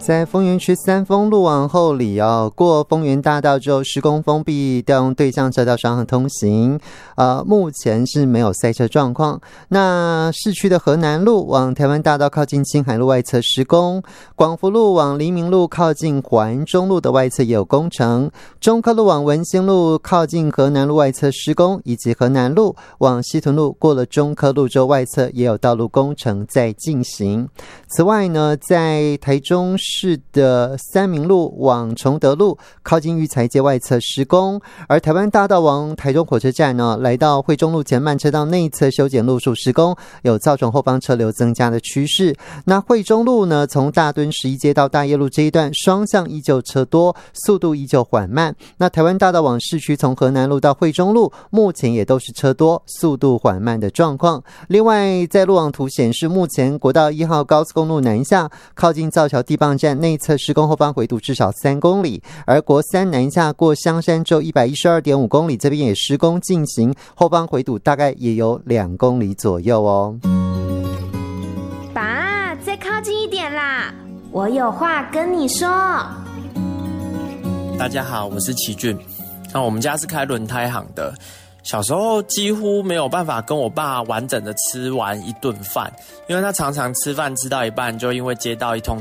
在丰原区三丰路往后里过丰原大道之后施工封闭调用对向车道双向通行，目前是没有塞车状况。那市区的河南路往台湾大道靠近青海路外侧施工，广福路往黎明路靠近环中路的外侧也有工程，中科路往文兴路靠近河南路外侧施工，以及河南路往西屯路过了中科路之后外侧也有道路工程在进行。此外呢，在台中市的三民路往崇德路靠近育才街外侧施工，而台湾大道往台中火车站呢，来到惠中路前慢车道内侧修剪路数施工，有造成后方车流增加的趋势。那惠中路呢，从大墩11街到大业路这一段双向依旧车多，速度依旧缓慢。那台湾大道往市区从河南路到惠中路目前也都是车多，速度缓慢的状况。另外在路网图显示，目前国道1号高速公路南下靠近造桥地磅站内侧施工后方回堵至少3公里，而国3南下过香山州 112.5 公里，这边也施工进行，后方回堵大概也有2公里左右哦。 爸，再靠近一点啦，我有话跟你说。 大家好，我是齐俊。那我们家是开轮胎行的，小时候几乎没有办法跟我爸完整的吃完一顿饭，因为他常常吃饭吃到一半就因为接到一通